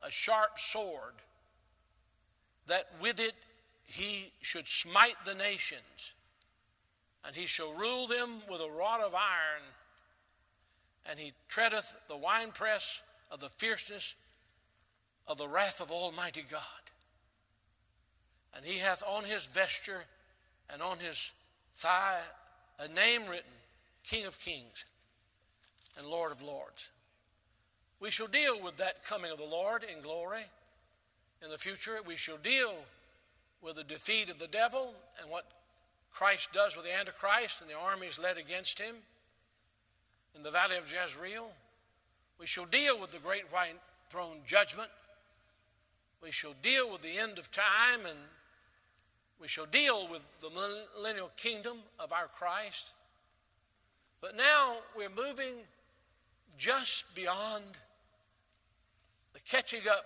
a sharp sword, that with it he should smite the nations, and he shall rule them with a rod of iron, and he treadeth the winepress of the fierceness of the wrath of Almighty God. And he hath on his vesture and on his thigh a name written, King of Kings and Lord of Lords. We shall deal with that coming of the Lord in glory. In the future, we shall deal with the defeat of the devil and what Christ does with the Antichrist and the armies led against him in the valley of Jezreel. We shall deal with the great white throne judgment. We shall deal with the end of time, and we shall deal with the millennial kingdom of our Christ. But now we're moving just beyond the catching up,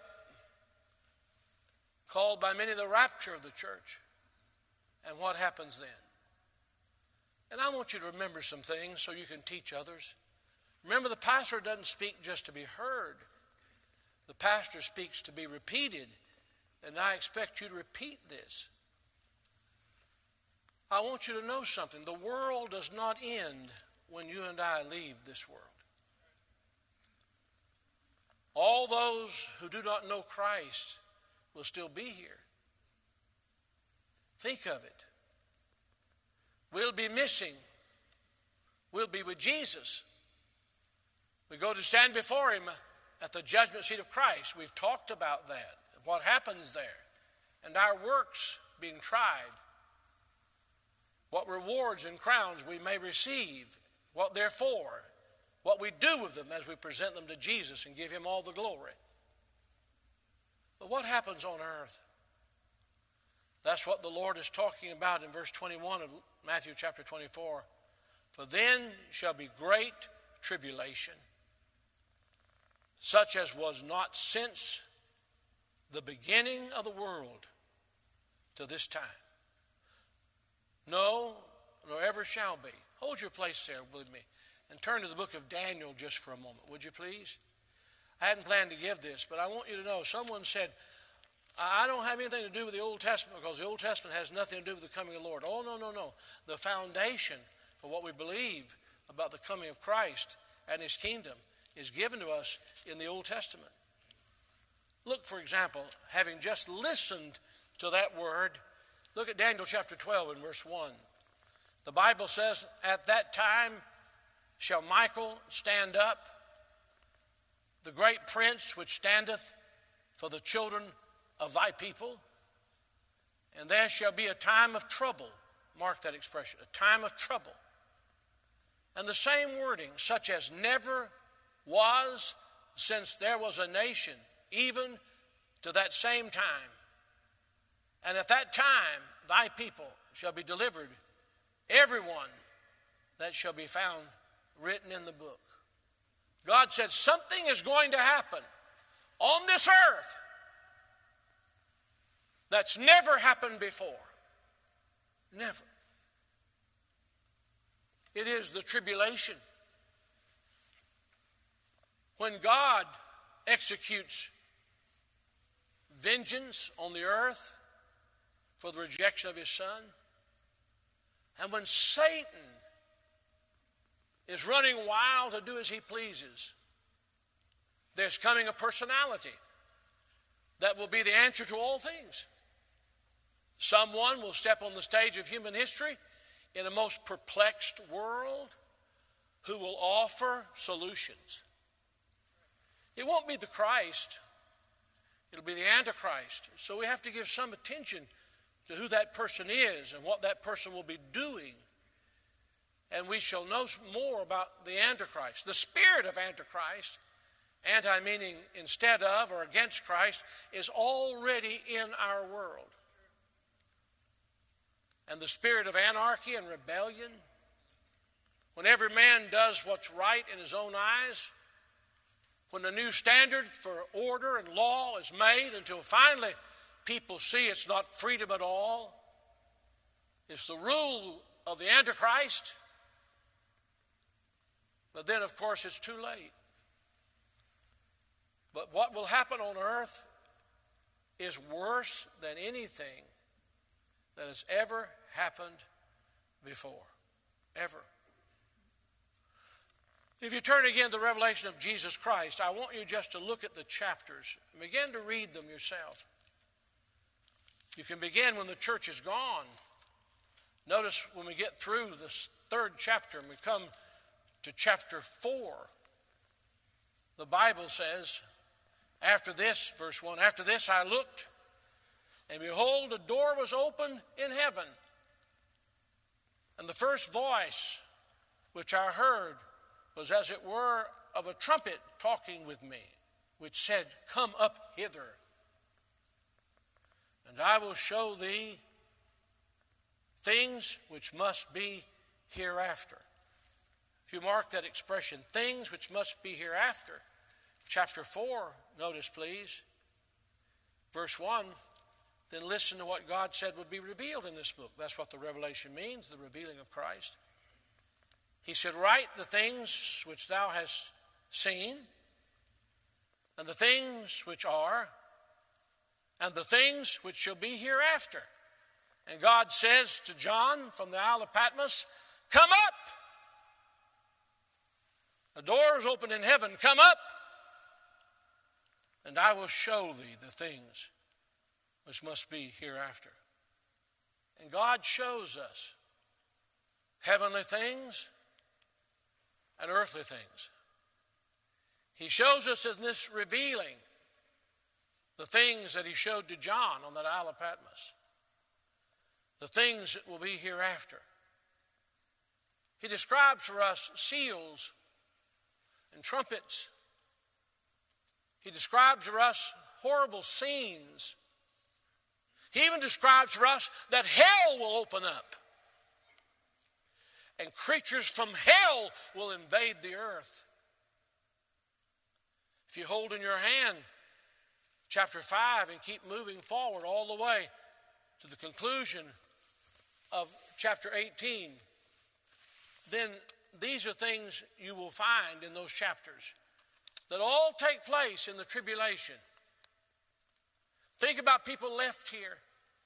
called by many the rapture of the church, and what happens then. And I want you to remember some things so you can teach others. Remember, the pastor doesn't speak just to be heard. The pastor speaks to be repeated, and I expect you to repeat this. I want you to know something. The world does not end when you and I leave this world. All those who do not know Christ will still be here. Think of it. We'll be missing. We'll be with Jesus. We go to stand before him at the judgment seat of Christ. We've talked about that, what happens there, and our works being tried, what rewards and crowns we may receive, what they're for, what we do with them as we present them to Jesus and give him all the glory. But what happens on earth? That's what the Lord is talking about in verse 21 of Matthew chapter 24. For then shall be great tribulation, such as was not since the beginning of the world to this time. No, nor ever shall be. Hold your place there with me and turn to the book of Daniel just for a moment, would you please? I hadn't planned to give this, but I want you to know, someone said, I don't have anything to do with the Old Testament because the Old Testament has nothing to do with the coming of the Lord. Oh, no. The foundation for what we believe about the coming of Christ and his kingdom is given to us in the Old Testament. Look, for example, having just listened to that word, look at Daniel chapter 12 and verse 1. The Bible says, at that time shall Michael stand up, the great prince which standeth for the children of thy people, and there shall be a time of trouble. Mark that expression, a time of trouble. And the same wording, such as never was since there was a nation, even to that same time. And at that time thy people shall be delivered, everyone that shall be found written in the book. God said something is going to happen on this earth that's never happened before. Never. It is the tribulation. When God executes vengeance on the earth for the rejection of his Son, and when Satan is running wild to do as he pleases, there's coming a personality that will be the answer to all things. Someone will step on the stage of human history in a most perplexed world who will offer solutions. It won't be the Christ. It'll be the Antichrist. So we have to give some attention to who that person is and what that person will be doing. And we shall know more about the Antichrist. The spirit of Antichrist, anti meaning instead of or against Christ, is already in our world. And the spirit of anarchy and rebellion, when every man does what's right in his own eyes, when a new standard for order and law is made until finally people see it's not freedom at all, it's the rule of the Antichrist. But then, of course, it's too late. But what will happen on earth is worse than anything that has ever happened before. Ever. If you turn again to the revelation of Jesus Christ, I want you just to look at the chapters and begin to read them yourself. You can begin when the church is gone. Notice when we get through this third chapter and we come to chapter 4, the Bible says, after this, verse 1, after this I looked, and behold, a door was opened in heaven. And the first voice which I heard was as it were of a trumpet talking with me, which said, Come up hither, and I will show thee things which must be hereafter. If you mark that expression, things which must be hereafter, chapter 4, notice please, verse 1, then listen to what God said would be revealed in this book. That's what the revelation means, the revealing of Christ. He said, Write the things which thou hast seen, and the things which are, and the things which shall be hereafter. And God says to John from the Isle of Patmos, Come up! The door is open in heaven. Come up, and I will show thee the things which must be hereafter. And God shows us heavenly things and earthly things. He shows us in this revealing the things that he showed to John on that Isle of Patmos, the things that will be hereafter. He describes for us seals and trumpets. He describes for us horrible scenes. He even describes for us that hell will open up, and creatures from hell will invade the earth. If you hold in your hand chapter 5 and keep moving forward all the way to the conclusion of chapter 18, then these are things you will find in those chapters that all take place in the tribulation. Think about people left here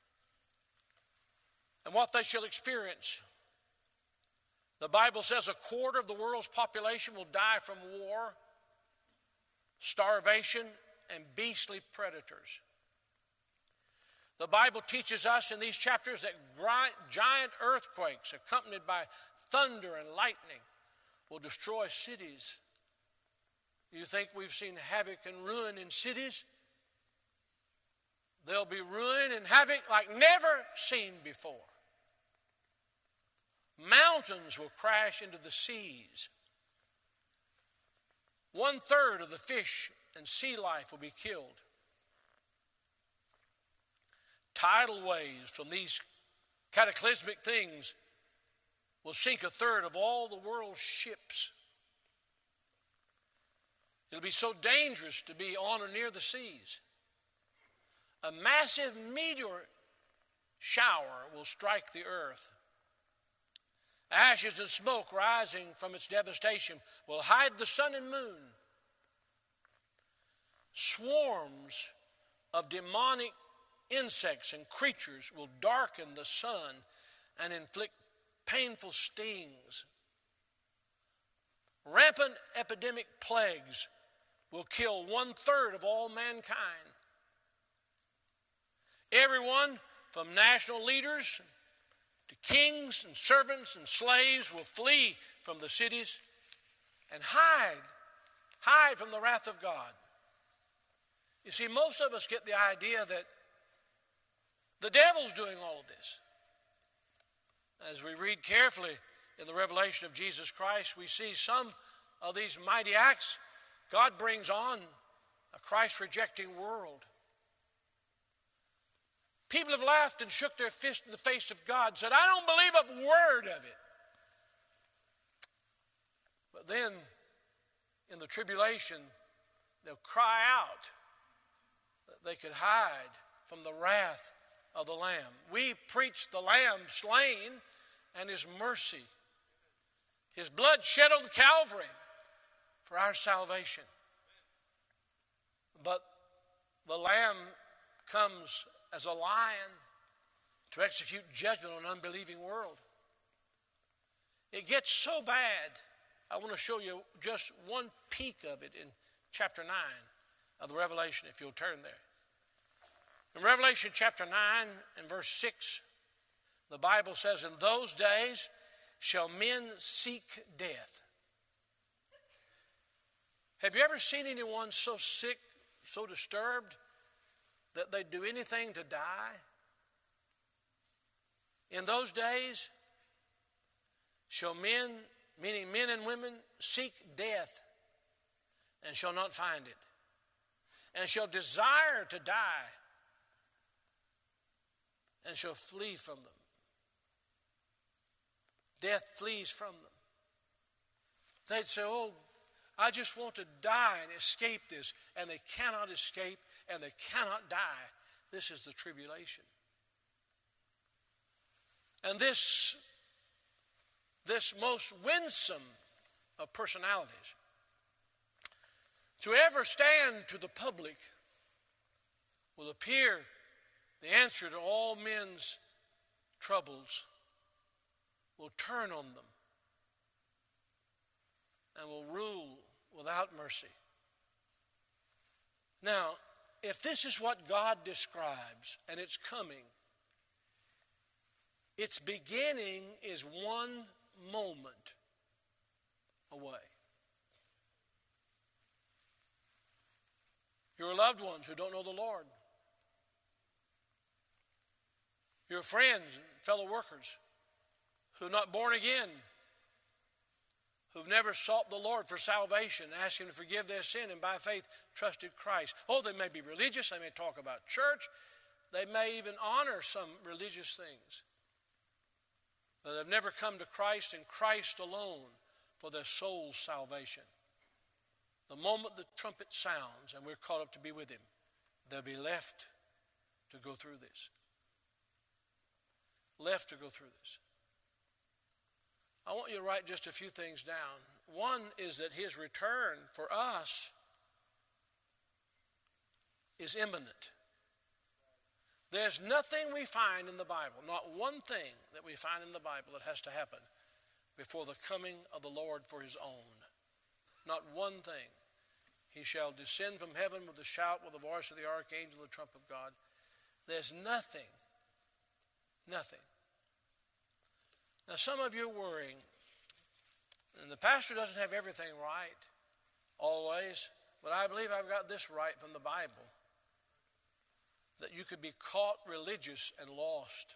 and what they shall experience. The Bible says 1/4 of the world's population will die from war, starvation, and beastly predators. The Bible teaches us in these chapters that giant earthquakes accompanied by thunder and lightning will destroy cities. You think we've seen havoc and ruin in cities? There'll be ruin and havoc like never seen before. Mountains will crash into the seas. 1/3 of the fish and sea life will be killed. Tidal waves from these cataclysmic things will sink 1/3 of all the world's ships. It'll be so dangerous to be on or near the seas. A massive meteor shower will strike the earth. Ashes and smoke rising from its devastation will hide the sun and moon. Swarms of demonic insects and creatures will darken the sun and inflict painful stings. Rampant epidemic plagues will kill 1/3 of all mankind. Everyone from national leaders to kings and servants and slaves will flee from the cities and hide from the wrath of God. You see, most of us get the idea that the devil's doing all of this. As we read carefully in the revelation of Jesus Christ, we see some of these mighty acts God brings on a Christ-rejecting world. People have laughed and shook their fist in the face of God and said, I don't believe a word of it. But then, in the tribulation, they'll cry out that they could hide from the wrath of the Lamb. We preach the Lamb slain and his mercy. His blood shed on Calvary for our salvation. the Lamb comes as a lion to execute judgment on an unbelieving world. It gets so bad, I want to show you just one peek of it in chapter 9 of the Revelation, if you'll turn there. In Revelation chapter 9 and verse 6, the Bible says, "In those days shall men seek death." Have you ever seen anyone so sick, so disturbed, that they'd do anything to die? In those days shall men, meaning men and women, seek death and shall not find it, and shall desire to die and shall flee from them. Death flees from them. They'd say, "Oh, I just want to die and escape this," and they cannot escape and they cannot die. This is the tribulation. And this most winsome of personalities, to ever stand to the public, will appear the answer to all men's troubles, will turn on them and will rule without mercy. Now, if this is what God describes and it's coming, its beginning is one moment away. Your loved ones who don't know the Lord, your friends and fellow workers who are not born again, who've never sought the Lord for salvation, asked Him to forgive their sin, and by faith trusted Christ. Oh, they may be religious, they may talk about church, they may even honor some religious things, but they've never come to Christ and Christ alone for their soul's salvation. The moment the trumpet sounds and we're caught up to be with Him, they'll be left to go through this. Left to go through this. I want you to write just a few things down. One is that His return for us is imminent. There's nothing we find in the Bible, not one thing that we find in the Bible that has to happen before the coming of the Lord for His own. Not one thing. He shall descend from heaven with a shout, with the voice of the archangel, and the trump of God. There's nothing. Now, some of you are worrying, and the pastor doesn't have everything right always, but I believe I've got this right from the Bible, that you could be caught religious and lost.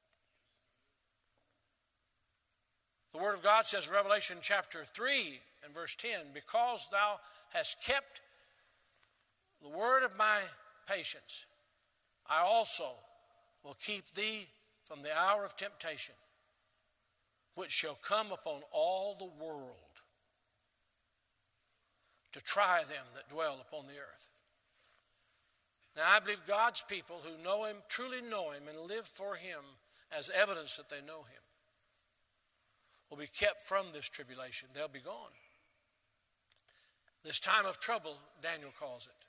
The Word of God says, Revelation chapter 3 and verse 10, "Because thou hast kept the word of my patience, I also will keep thee from the hour of temptation, which shall come upon all the world to try them that dwell upon the earth." Now, I believe God's people who know Him, truly know Him, and live for Him as evidence that they know Him, will be kept from this tribulation. They'll be gone. This time of trouble, Daniel calls it.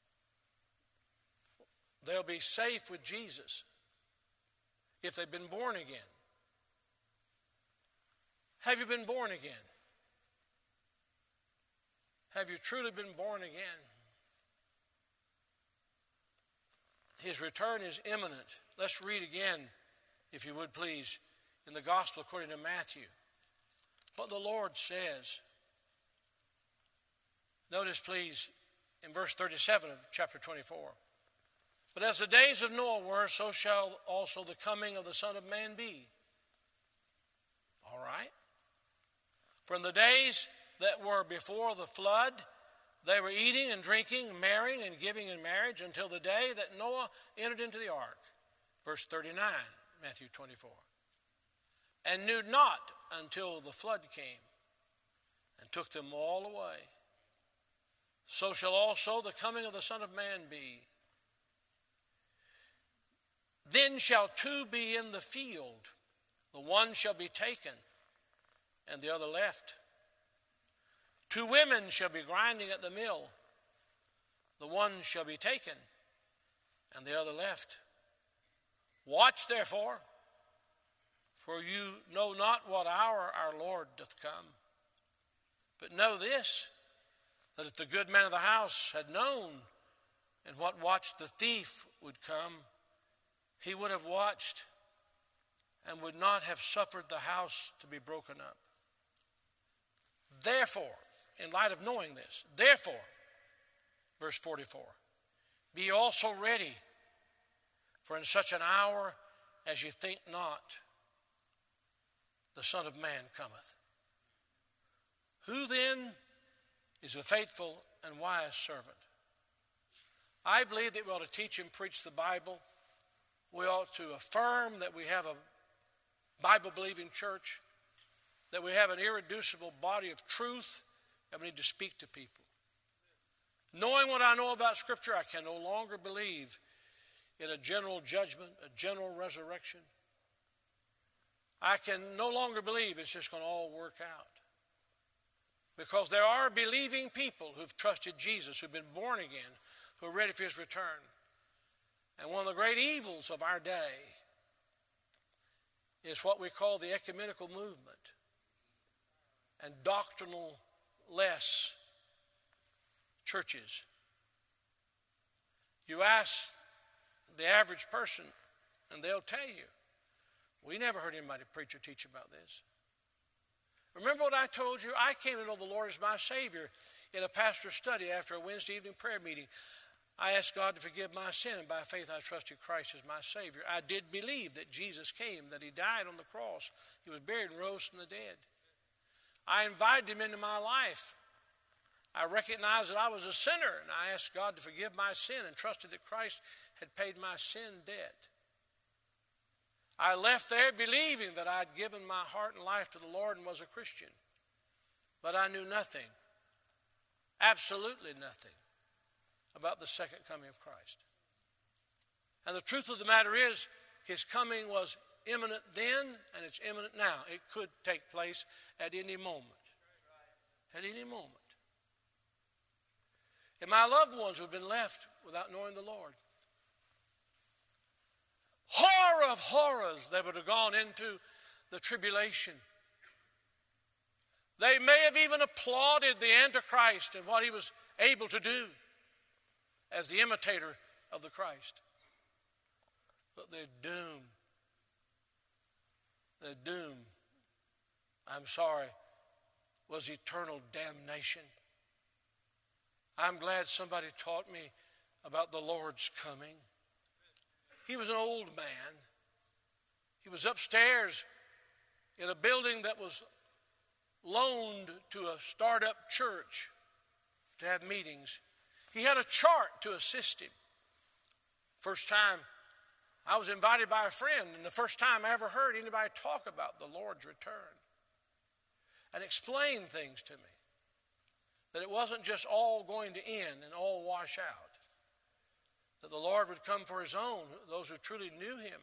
They'll be safe with Jesus if they've been born again. Have you been born again? Have you truly been born again? His return is imminent. Let's read again, if you would please, in the Gospel according to Matthew, what the Lord says. Notice, please, in verse 37 of chapter 24. "But as the days of Noah were, so shall also the coming of the Son of Man be." All right? "For in the days that were before the flood, they were eating and drinking, marrying and giving in marriage until the day that Noah entered into the ark." Verse 39, Matthew 24. "And knew not until the flood came and took them all away. So shall also the coming of the Son of Man be. Then shall two be in the field, the one shall be taken, and the other left. Two women shall be grinding at the mill, the one shall be taken, And the other left. Watch therefore, for you know not what hour our Lord doth come. But know this, that if the good man of the house had known in what watch the thief would come, he would have watched and would not have suffered the house to be broken up. Therefore, in light of knowing this, therefore, verse 44, be also ready, for in such an hour as you think not, the Son of Man cometh. Who then is a faithful and wise servant? I believe that we ought to teach and preach the Bible. We ought to affirm that we have a Bible-believing church, that we have an irreducible body of truth, and we need to speak to people. Knowing what I know about Scripture, I can no longer believe in a general judgment, a general resurrection. I can no longer believe it's just going to all work out. Because there are believing people who've trusted Jesus, who've been born again, who are ready for his return. And one of the great evils of our day is what we call the ecumenical movement and doctrinal-less churches. You ask the average person, and they'll tell you, we never heard anybody preach or teach about this. Remember what I told you? I came to know the Lord as my Savior in a pastor's study after a Wednesday evening prayer meeting. I asked God to forgive my sin, and by faith I trusted Christ as my Savior. I did believe that Jesus came, that he died on the cross, he was buried and rose from the dead. I invited him into my life. I recognized that I was a sinner, and I asked God to forgive my sin and trusted that Christ had paid my sin debt. I left there believing that I'd given my heart and life to the Lord and was a Christian. But I knew nothing, absolutely nothing, about the second coming of Christ. And the truth of the matter is, his coming was imminent then, and it's imminent now. It could take place at any moment. At any moment. And my loved ones who have been left without knowing the Lord. Horror of horrors, they would have gone into the tribulation. They may have even applauded the Antichrist and what he was able to do as the imitator of the Christ. But their doom, I'm sorry, was eternal damnation. I'm glad somebody taught me about the Lord's coming. He was an old man. He was upstairs in a building that was loaned to a startup church to have meetings. He had a chart to assist him. First time I was invited by a friend, and the first time I ever heard anybody talk about the Lord's return and explain things to me. That it wasn't just all going to end and all wash out. That the Lord would come for his own, those who truly knew him.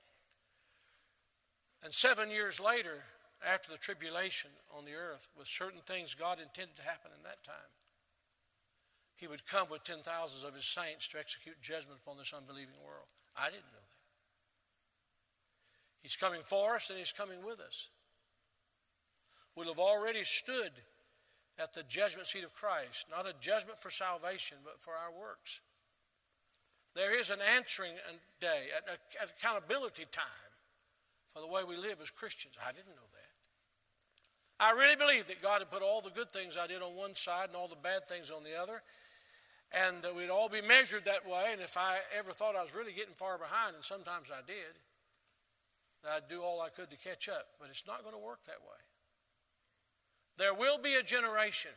And 7 years later, after the tribulation on the earth, with certain things God intended to happen in that time, he would come with 10,000 of his saints to execute judgment upon this unbelieving world. I didn't know that. He's coming for us and he's coming with us. We'll have already stood at the judgment seat of Christ, not a judgment for salvation, but for our works. There is an answering day, an accountability time for the way we live as Christians. I didn't know that. I really believe that God had put all the good things I did on one side and all the bad things on the other, and that we'd all be measured that way, and if I ever thought I was really getting far behind, and sometimes I did, I'd do all I could to catch up, but it's not going to work that way. There will be a generation.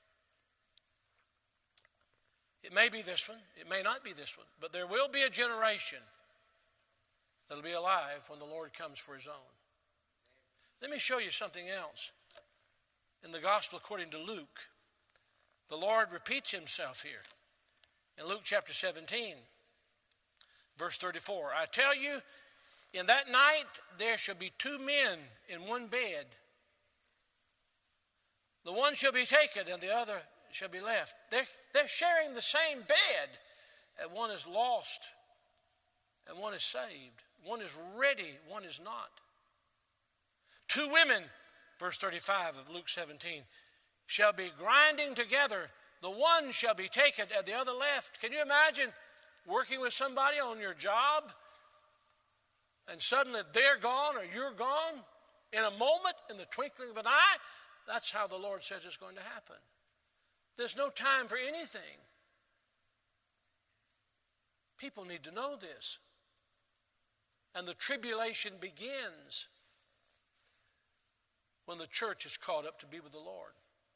It may be this one, it may not be this one, but there will be a generation that will be alive when the Lord comes for his own. Let me show you something else. In the Gospel according to Luke, the Lord repeats himself here. In Luke chapter 17, verse 34, I tell you, in that night there shall be two men in one bed. The one shall be taken and the other shall be left. They're sharing the same bed. And one is lost and one is saved. One is ready, one is not. Two women, verse 35 of Luke 17, shall be grinding together. The one shall be taken and the other left. Can you imagine working with somebody on your job and suddenly they're gone or you're gone in a moment, in the twinkling of an eye? That's how the Lord says it's going to happen. There's no time for anything. People need to know this. And the tribulation begins when the church is caught up to be with the Lord.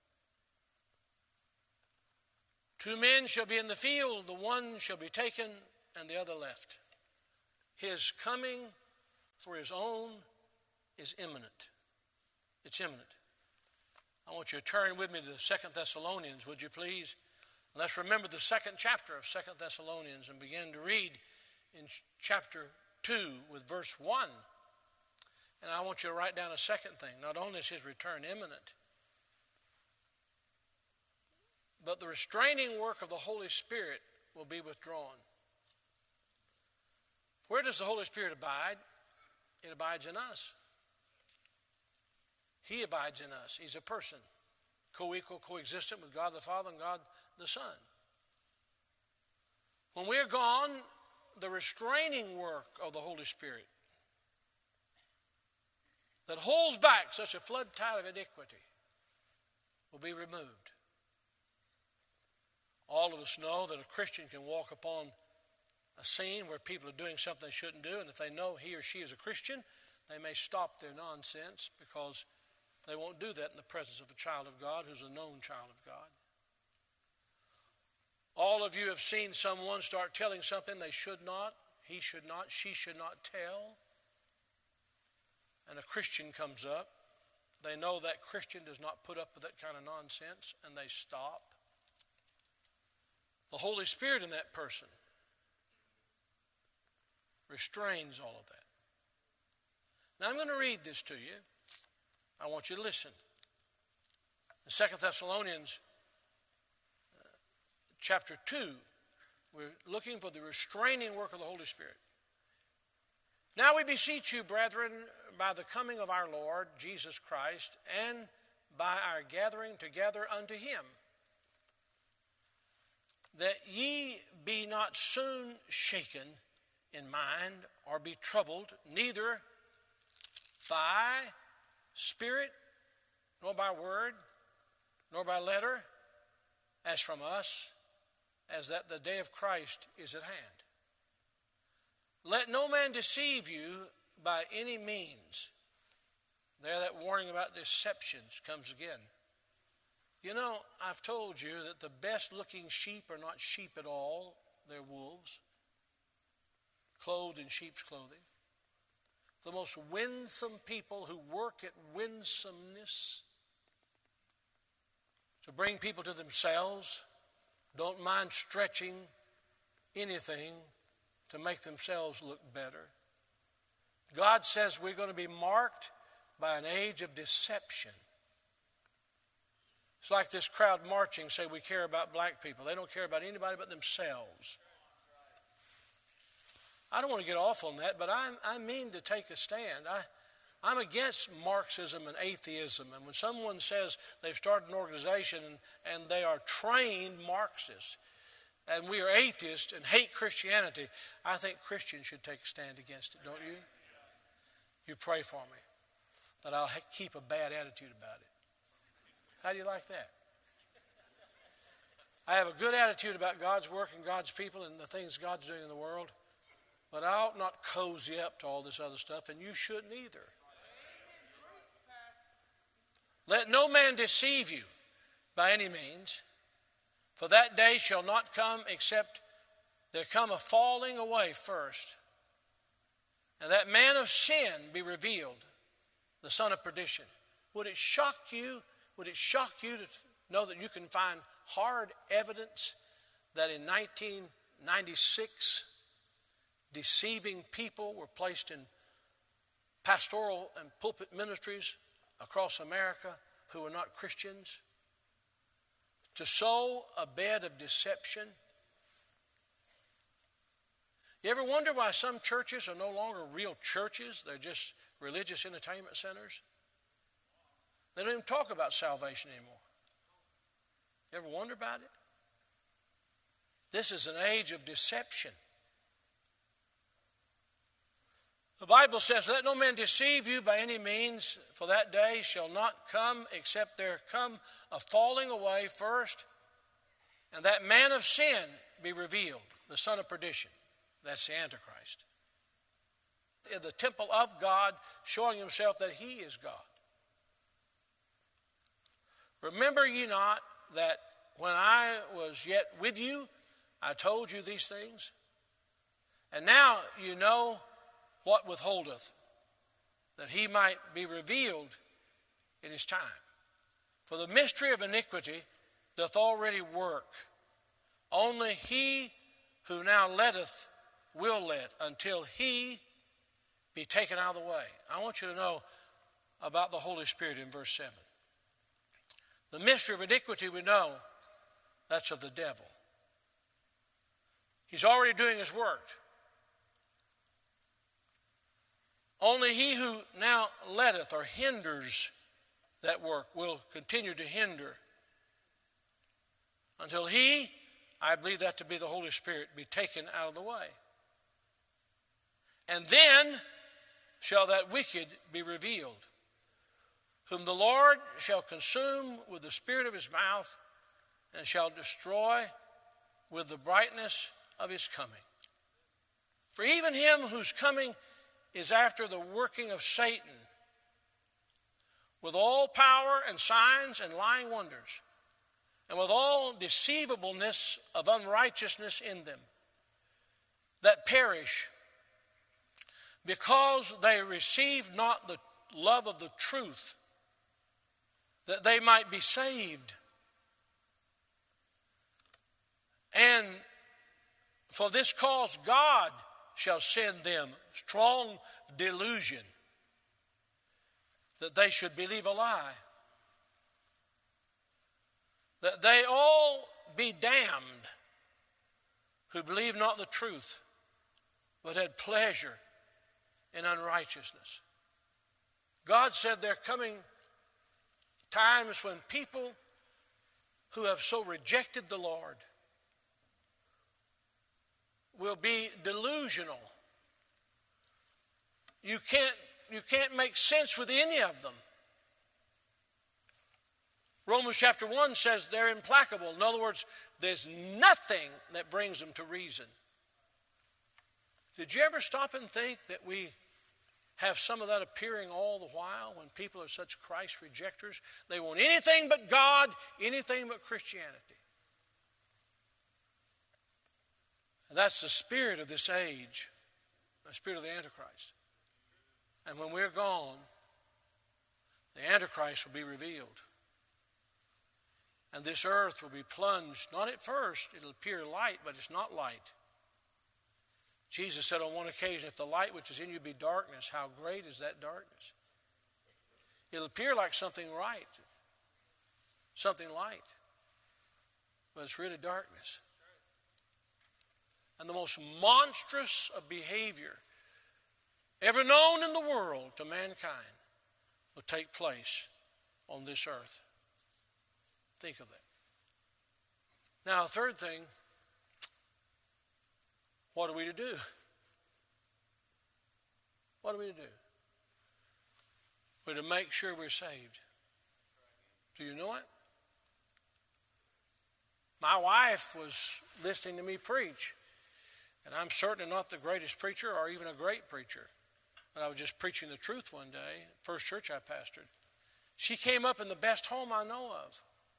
Two men shall be in the field, the one shall be taken and the other left. His coming for his own is imminent. It's imminent. I want you to turn with me to 2 Thessalonians, would you please? Let's remember the second chapter of 2 Thessalonians and begin to read in chapter 2 with verse 1. And I want you to write down a second thing. Not only is his return imminent, but the restraining work of the Holy Spirit will be withdrawn. Where does the Holy Spirit abide? It abides in us. He abides in us. He's a person, co-equal, coexistent with God the Father and God the Son. When we're gone, the restraining work of the Holy Spirit that holds back such a flood tide of iniquity will be removed. All of us know that a Christian can walk upon a scene where people are doing something they shouldn't do, and if they know he or she is a Christian, they may stop their nonsense because they won't do that in the presence of a child of God who's a known child of God. All of you have seen someone start telling something they should not, he should not, she should not tell. And a Christian comes up. They know that Christian does not put up with that kind of nonsense, and they stop. The Holy Spirit in that person restrains all of that. Now I'm going to read this to you. I want you to listen. In 2 Thessalonians chapter 2, we're looking for the restraining work of the Holy Spirit. Now we beseech you, brethren, by the coming of our Lord Jesus Christ, and by our gathering together unto him, that ye be not soon shaken in mind, or be troubled, neither by spirit, nor by word, nor by letter, as from us, as that the day of Christ is at hand. Let no man deceive you by any means. There, that warning about deceptions comes again. You know, I've told you that the best looking sheep are not sheep at all. They're wolves, clothed in sheep's clothing. The most winsome people who work at winsomeness to bring people to themselves, don't mind stretching anything to make themselves look better. God says we're going to be marked by an age of deception. It's like this crowd marching say we care about black people. They don't care about anybody but themselves. I don't want to get off on that, but I mean to take a stand. I'm against Marxism and atheism. And when someone says they've started an organization and they are trained Marxists, and we are atheists and hate Christianity, I think Christians should take a stand against it, don't you? You pray for me that I'll keep a bad attitude about it. How do you like that? I have a good attitude about God's work and God's people and the things God's doing in the world, but I ought not cozy up to all this other stuff, and you shouldn't either. Let no man deceive you by any means, for that day shall not come except there come a falling away first, and that man of sin be revealed, the son of perdition. Would it shock you? Would it shock you to know that you can find hard evidence that in 1996, deceiving people were placed in pastoral and pulpit ministries across America who were not Christians to sow a bed of deception? You ever wonder why some churches are no longer real churches? They're just religious entertainment centers. They don't even talk about salvation anymore. You ever wonder about it? This is an age of deception. The Bible says, let no man deceive you by any means, for that day shall not come except there come a falling away first, and that man of sin be revealed, the son of perdition. That's the Antichrist. In the temple of God, showing himself that he is God. Remember ye not that when I was yet with you, I told you these things? And now you know what withholdeth, that he might be revealed in his time. For the mystery of iniquity doth already work. Only he who now letteth will let until he be taken out of the way. I want you to know about the Holy Spirit in verse 7. The mystery of iniquity we know, that's of the devil. He's already doing his work. Only he who now letteth or hinders that work will continue to hinder until he, I believe that to be the Holy Spirit, be taken out of the way. And then shall that wicked be revealed, whom the Lord shall consume with the spirit of his mouth, and shall destroy with the brightness of his coming. For even him whose coming is after the working of Satan, with all power and signs and lying wonders, and with all deceivableness of unrighteousness in them, that perish, because they receive not the love of the truth, that they might be saved. And for this cause God shall send them strong delusion, that they should believe a lie, that they all be damned who believe not the truth, but had pleasure in unrighteousness. God said there are coming times when people who have so rejected the Lord will be delusional. You can't make sense with any of them. Romans chapter 1 says they're implacable. In other words, there's nothing that brings them to reason. Did you ever stop and think that we have some of that appearing all the while when people are such Christ rejectors? They want anything but God, anything but Christianity. And that's the spirit of this age, the spirit of the Antichrist. And when we're gone, the Antichrist will be revealed. And this earth will be plunged, not at first, it'll appear light, but it's not light. Jesus said on one occasion, if the light which is in you be darkness, how great is that darkness? It'll appear like something right, something light, but it's really darkness. And the most monstrous of behavior ever known in the world to mankind will take place on this earth. Think of that. Now, third thing, what are we to do? What are we to do? We're to make sure we're saved. Do you know it? My wife was listening to me preach, and I'm certainly not the greatest preacher or even a great preacher, but I was just preaching the truth one day, first church I pastored. She came up in the best home I know of.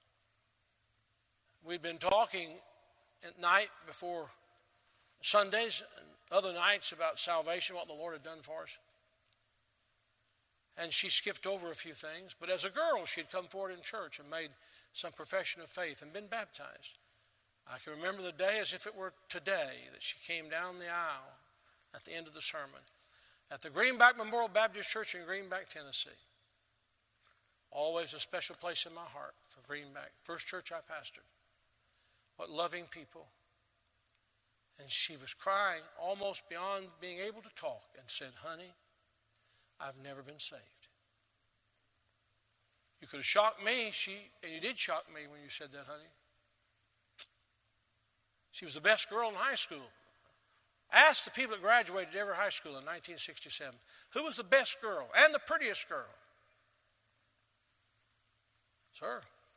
We'd been talking at night before Sundays and other nights about salvation, what the Lord had done for us. And she skipped over a few things. But as a girl, she'd come forward in church and made some profession of faith and been baptized. I can remember the day as if it were today that she came down the aisle at the end of the sermon at the Greenback Memorial Baptist Church in Greenback, Tennessee. Always a special place in my heart for Greenback. First church I pastored. What loving people. And she was crying almost beyond being able to talk and said, "Honey, I've never been saved." You could have shocked me, and you did shock me when you said that, honey. She was the best girl in high school. Ask the people that graduated every high school in 1967, who was the best girl and the prettiest girl? It's her.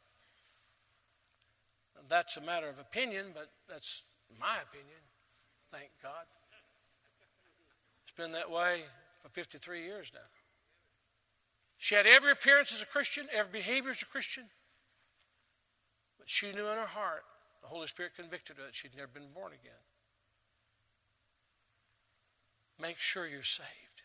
And that's a matter of opinion, but that's my opinion. Thank God. It's been that way for 53 years now. She had every appearance as a Christian, every behavior as a Christian. But she knew in her heart, the Holy Spirit convicted her that she'd never been born again. Make sure you're saved.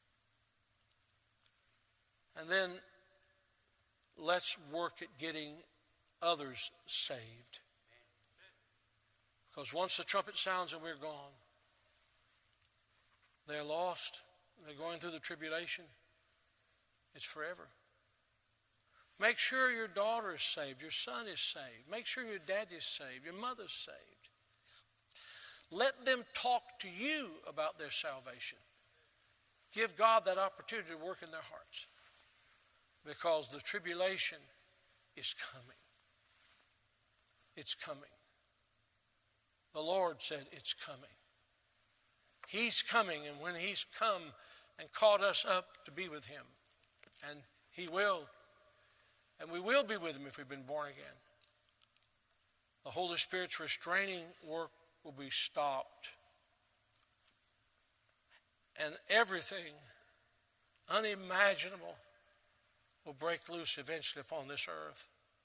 And then let's work at getting others saved. Because once the trumpet sounds and we're gone, they're lost. They're going through the tribulation. It's forever. Make sure your daughter is saved, your son is saved. Make sure your dad is saved, your mother's saved. Let them talk to you about their salvation. Give God that opportunity to work in their hearts. Because the tribulation is coming. It's coming. The Lord said it's coming. He's coming, and when He's come and caught us up to be with Him, and He will, and we will be with Him if we've been born again, the Holy Spirit's restraining work will be stopped. And everything unimaginable will break loose eventually upon this earth.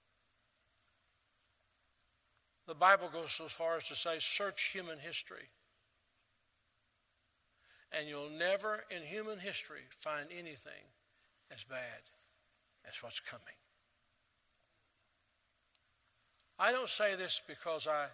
The Bible goes so far as to say, search human history. And you'll never in human history find anything as bad as what's coming. I don't say this because I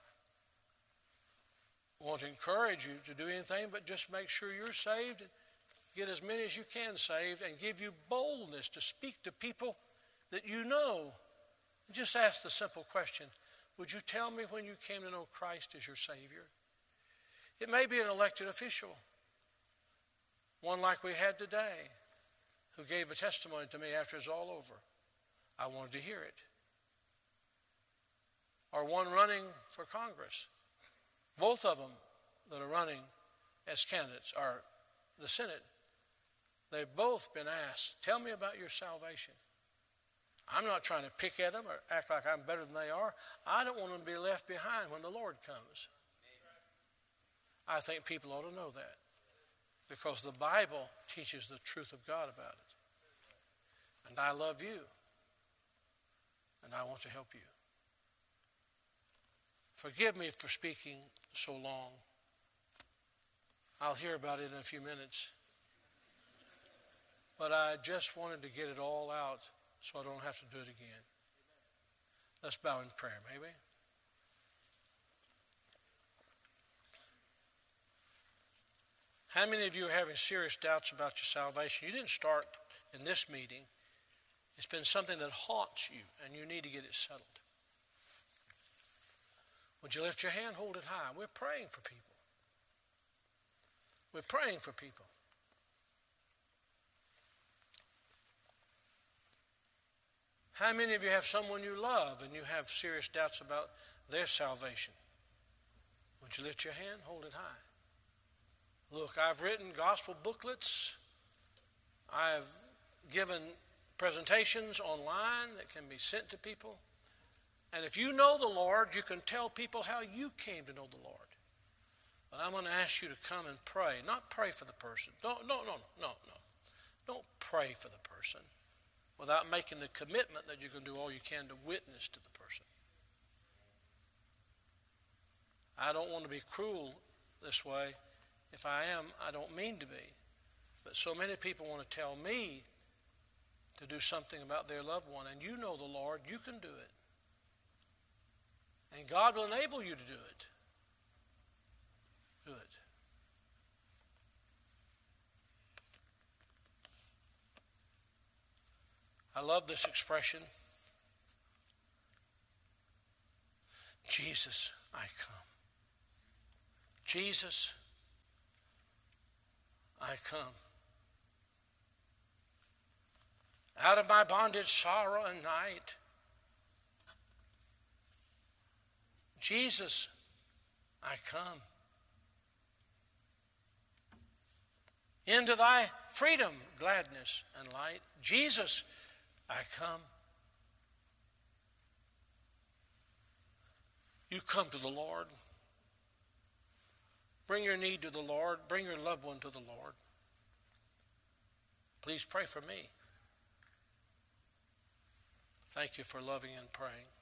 want to encourage you to do anything, but just make sure you're saved and get as many as you can saved and give you boldness to speak to people that you know. Just ask the simple question, would you tell me when you came to know Christ as your Savior? It may be an elected official, one like we had today, who gave a testimony to me after it's all over. I wanted to hear it. Or one running for Congress. Both of them that are running as candidates are the Senate. They've both been asked, tell me about your salvation. I'm not trying to pick at them or act like I'm better than they are. I don't want them to be left behind when the Lord comes. I think people ought to know that because the Bible teaches the truth of God about it. And I love you, and I want to help you. Forgive me for speaking so long. I'll hear about it in a few minutes. But I just wanted to get it all out so I don't have to do it again. Let's bow in prayer, may we? How many of you are having serious doubts about your salvation? You didn't start in this meeting. It's been something that haunts you, and you need to get it settled. Would you lift your hand, hold it high? We're praying for people. We're praying for people. How many of you have someone you love and you have serious doubts about their salvation? Would you lift your hand, hold it high? Look, I've written gospel booklets. I've given presentations online that can be sent to people. And if you know the Lord, you can tell people how you came to know the Lord. But I'm going to ask you to come and pray. Not pray for the person. No. Don't pray for the person without making the commitment that you can do all you can to witness to the person. I don't want to be cruel this way. If I am, I don't mean to be. But so many people want to tell me to do something about their loved one. And you know the Lord, you can do it. And God will enable you to do it. Do it. I love this expression. Jesus, I come. Jesus, I come. Out of my bondage, sorrow, and night. Jesus, I come. Into thy freedom, gladness, and light. Jesus, I come. You come to the Lord. Bring your need to the Lord. Bring your loved one to the Lord. Please pray for me. Thank you for loving and praying.